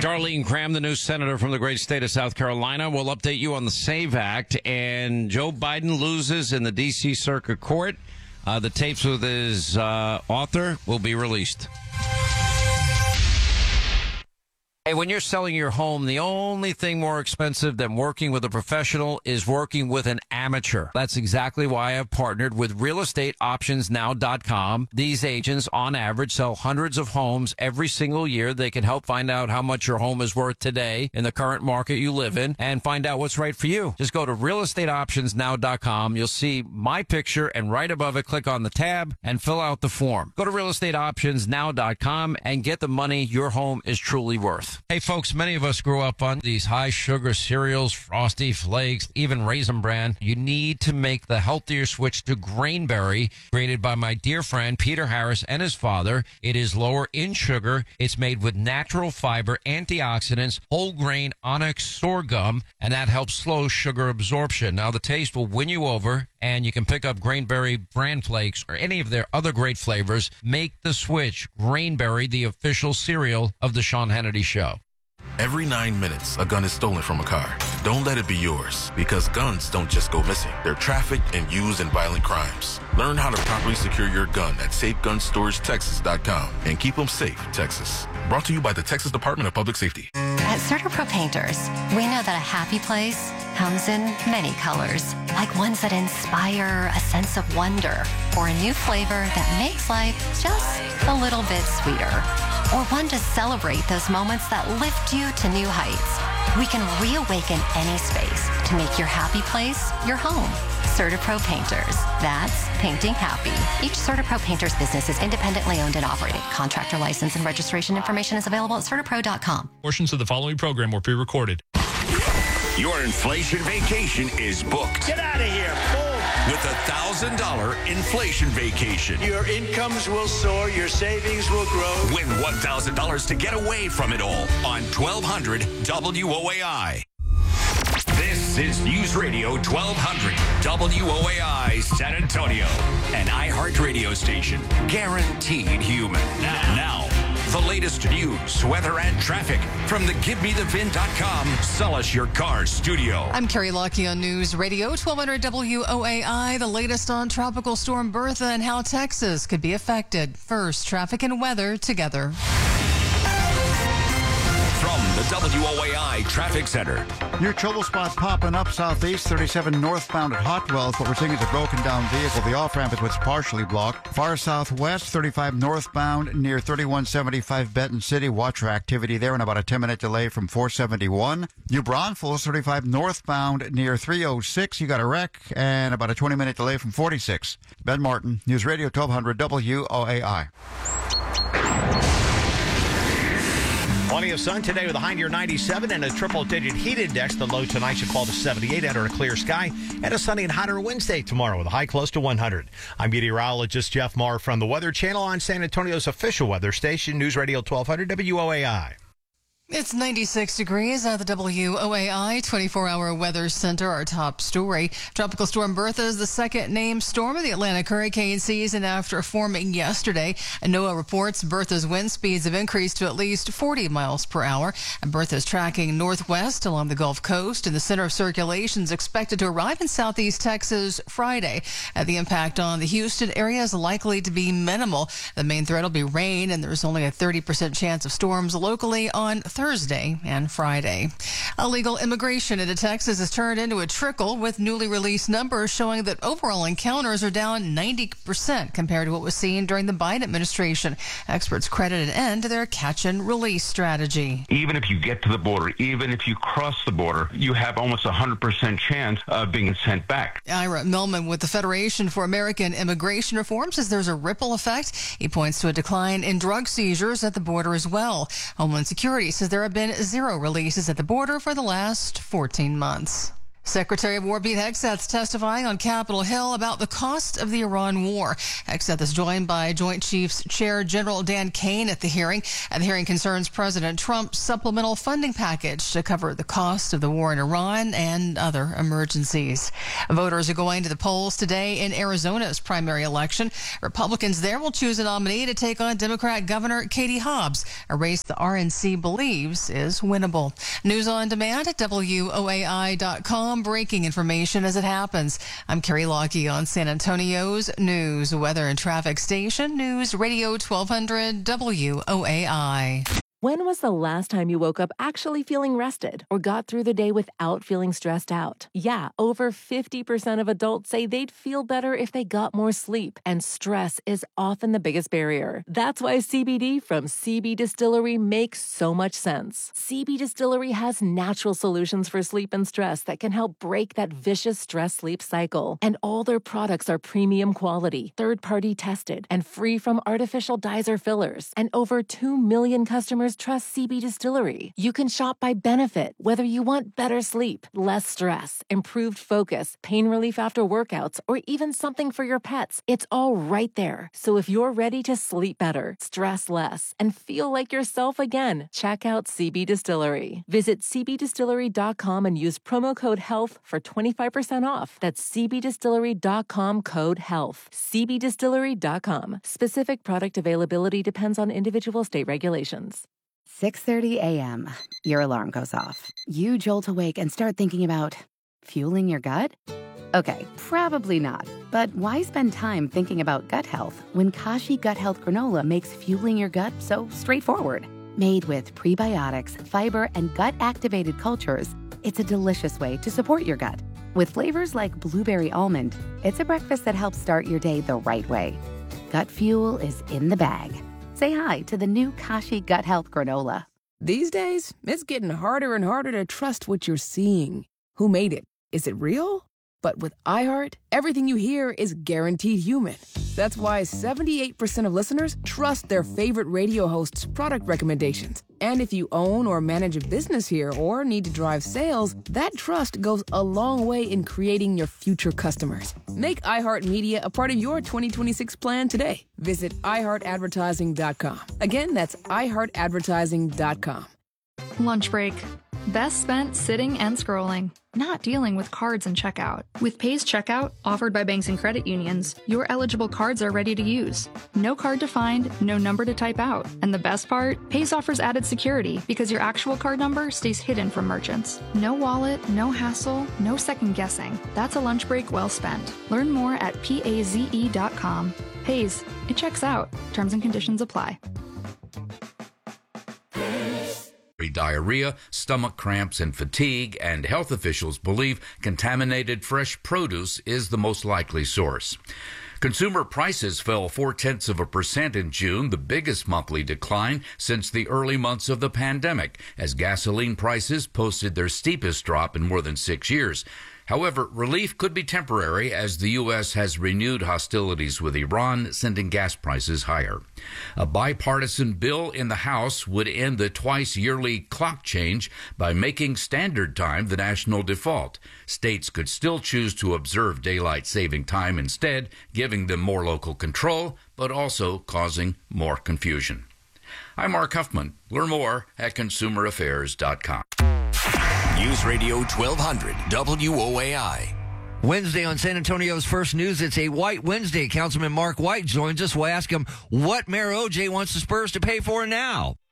Darlene Cram, the new senator from the great state of South Carolina, will update you on the SAVE Act. And Joe Biden loses in the D.C. Circuit Court. The tapes with his author will be released. Hey, when you're selling your home, the only thing more expensive than working with a professional is working with an amateur. That's exactly why I've partnered with realestateoptionsnow.com. These agents, on average, sell hundreds of homes every single year. They can help find out how much your home is worth today in the current market you live in and find out what's right for you. Just go to realestateoptionsnow.com. You'll see my picture, and right above it, click on the tab and fill out the form. Go to realestateoptionsnow.com and get the money your home is truly worth. Hey folks, many of us grew up on these high sugar cereals, Frosty Flakes, even Raisin Bran. You need to make the healthier switch to Grainberry, created by my dear friend Peter Harris and his father. It is lower in sugar. It's made with natural fiber, antioxidants, whole grain onyx sorghum, and that helps slow sugar absorption. Now the taste will win you over, and you can pick up Grainberry Bran Flakes or any of their other great flavors. Make the switch. Grainberry, the official cereal of the Sean Hannity Show. Every 9 minutes, a gun is stolen from a car. Don't let it be yours, because guns don't just go missing. They're trafficked and used in violent crimes. Learn how to properly secure your gun at SafeGunStorageTexas.com and keep them safe, Texas. Brought to you by the Texas Department of Public Safety. At CertaPro Painters, we know that a happy place comes in many colors, like ones that inspire a sense of wonder, or a new flavor that makes life just a little bit sweeter, or one to celebrate those moments that lift you to new heights. We can reawaken any space to make your happy place your home. CertaPro Painters. That's painting happy. Each CertaPro Painters business is independently owned and operated. Contractor license and registration information is available at CertaPro.com. Portions of the following program were pre-recorded. Your inflation vacation is booked. Get out of here, boom! With $1,000 inflation vacation. Your incomes will soar, your savings will grow. Win $1,000 to get away from it all on 1200 WOAI. This is News Radio 1200 WOAI San Antonio, an iHeart radio station, guaranteed human. Now, the latest news, weather, and traffic from the GiveMeTheVin.com Sell Us Your Car studio. I'm Carrie Lockie on News Radio 1200 WOAI. The latest on Tropical Storm Bertha and how Texas could be affected. First, traffic and weather together. From the WOAI Traffic Center. Your trouble spot popping up southeast, 37 northbound at Hotwells. What we're seeing is a broken down vehicle. The off-ramp is what's partially blocked. Far southwest, 35 northbound near 3175 Benton City. Watch for activity there and about a 10-minute delay from 471. New Braunfels, 35 northbound near 306. You got a wreck and about a 20-minute delay from 46. Ben Martin, News Radio 1200 WOAI. Plenty of sun today with a high near 97 and a triple-digit heat index. The low tonight should fall to 78 under a clear sky. And a sunny and hotter Wednesday tomorrow with a high close to 100. I'm meteorologist Jeff Marr from the Weather Channel on San Antonio's official weather station, News Radio 1200 WOAI. It's 96 degrees at the WOAI 24-hour weather center. Our top story, Tropical Storm Bertha is the second named storm of the Atlantic hurricane season after forming yesterday. And NOAA reports Bertha's wind speeds have increased to at least 40 miles per hour. And Bertha is tracking northwest along the Gulf Coast, and the center of circulation is expected to arrive in southeast Texas Friday. The impact on the Houston area is likely to be minimal. The main threat will be rain, and there's only a 30% chance of storms locally on Thursday and Friday. Illegal immigration into Texas has turned into a trickle, with newly released numbers showing that overall encounters are down 90% compared to what was seen during the Biden administration. Experts credit an end to their catch-and-release strategy. Even if you get to the border, even if you cross the border, you have almost a 100% chance of being sent back. Ira Millman with the Federation for American Immigration Reform says there's a ripple effect. He points to a decline in drug seizures at the border as well. Homeland Security says there have been 0 releases at the border for the last 14 months. Secretary of War Pete Hegseth's testifying on Capitol Hill about the cost of the Iran war. Hegseth is joined by Joint Chiefs Chair General Dan Kane at the hearing. And the hearing concerns President Trump's supplemental funding package to cover the cost of the war in Iran and other emergencies. Voters are going to the polls today in Arizona's primary election. Republicans there will choose a nominee to take on Democrat Governor Katie Hobbs, a race the RNC believes is winnable. News on demand at WOAI.com. Breaking information as it happens. I'm Carrie Lockie on San Antonio's news, weather, and traffic station, News Radio 1200 WOAI. When was the last time you woke up actually feeling rested or got through the day without feeling stressed out? Yeah, over 50% of adults say they'd feel better if they got more sleep, and stress is often the biggest barrier. That's why CBD from CB Distillery makes so much sense. CB Distillery has natural solutions for sleep and stress that can help break that vicious stress-sleep cycle. And all their products are premium quality, third-party tested, and free from artificial dyes or fillers. And over 2 million customers trust CB Distillery. You can shop by benefit, whether you want better sleep, less stress, improved focus, pain relief after workouts, or even something for your pets. It's all right there. So if you're ready to sleep better, stress less, and feel like yourself again, check out CB Distillery. Visit cbdistillery.com and use promo code HEALTH for 25% off. That's cbdistillery.com, code HEALTH. cbdistillery.com. Specific product availability depends on individual state regulations. 6:30 a.m. Your alarm goes off. You jolt awake and start thinking about fueling your gut? Okay, probably not. But why spend time thinking about gut health when Kashi Gut Health Granola makes fueling your gut so straightforward? Made with prebiotics, fiber, and gut-activated cultures, it's a delicious way to support your gut. With flavors like blueberry almond, it's a breakfast that helps start your day the right way. Gut fuel is in the bag. Say hi to the new Kashi Gut Health Granola. These days, it's getting harder and harder to trust what you're seeing. Who made it? Is it real? But with iHeart, everything you hear is guaranteed human. That's why 78% of listeners trust their favorite radio hosts' product recommendations. And if you own or manage a business here or need to drive sales, that trust goes a long way in creating your future customers. Make iHeartMedia a part of your 2026 plan today. Visit iHeartAdvertising.com. Again, that's iHeartAdvertising.com. Lunch break. Best spent sitting and scrolling, not dealing with cards and checkout. With Pays Checkout, offered by banks and credit unions, your eligible cards are ready to use. No card to find, no number to type out. And the best part? Pays offers added security because your actual card number stays hidden from merchants. No wallet, no hassle, no second guessing. That's a lunch break well spent. Learn more at PAZE.com. Pays, it checks out. Terms and conditions apply. Diarrhea, stomach cramps, and fatigue, and health officials believe contaminated fresh produce is the most likely source. Consumer prices fell 0.4% in June, the biggest monthly decline since the early months of the pandemic, as gasoline prices posted their steepest drop in more than 6 years. However, relief could be temporary as the U.S. has renewed hostilities with Iran, sending gas prices higher. A bipartisan bill in the House would end the twice-yearly clock change by making standard time the national default. States could still choose to observe daylight saving time instead, giving them more local control, but also causing more confusion. I'm Mark Huffman. Learn more at consumeraffairs.com. News Radio 1200 WOAI. Wednesday on San Antonio's First News, it's a White Wednesday. Councilman Mark White joins us. We'll ask him what Mayor OJ wants the Spurs to pay for now.